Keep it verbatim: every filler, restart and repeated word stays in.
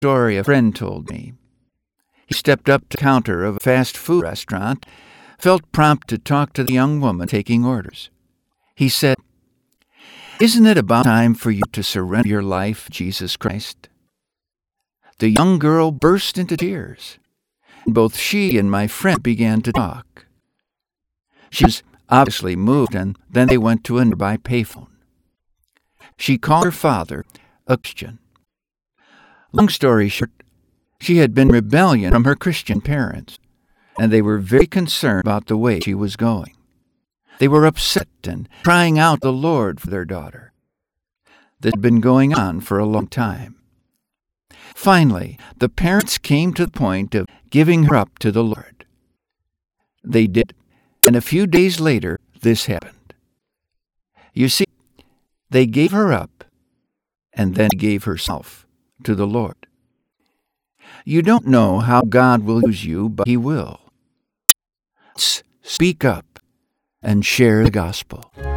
story a friend told me. He stepped up to the counter of a fast food restaurant, felt prompt to talk to the young woman taking orders. He said, "Isn't it about time for you to surrender your life to Jesus Christ?" The young girl burst into tears. Both she and my friend began to talk. She was obviously moved, and then they went to a nearby payphone. She called her father, a Christian. Long story short, she had been in rebellion from her Christian parents, and they were very concerned about the way she was going. They were upset and crying out to the Lord for their daughter. This had been going on for a long time. Finally, the parents came to the point of giving her up to the Lord. They did, and a few days later, this happened. You see, they gave her up, and then gave herself to the Lord. You don't know how God will use you, but He will. Speak up and share the gospel.